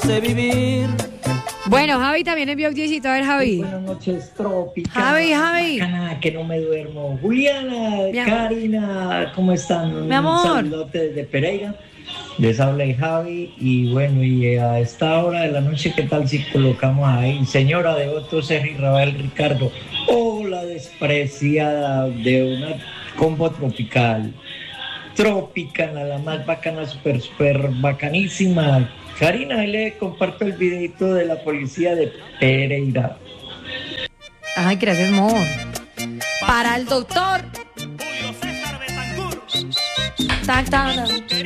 hace vivir. Bueno, Javi también envió audiocito. A ver, Javi. Buenas noches, Tropical. Javi. Bacana, que no me duermo. Juliana, Mi amor. Karina, ¿cómo están? Mi amor. Un saludote desde Pereira. Les habla el Javi. Y bueno, y a esta hora de la noche, ¿qué tal si colocamos ahí? Señora de Otto Serri Rafael Ricardo. Oh, la despreciada de una combo tropical. Tropicana, la más bacana, súper bacanísima. Karina, ahí le comparto el videito de la policía de Pereira. Ay, gracias, amor. Para el doctor. Julio César Betancourt. Tac, tac, tac.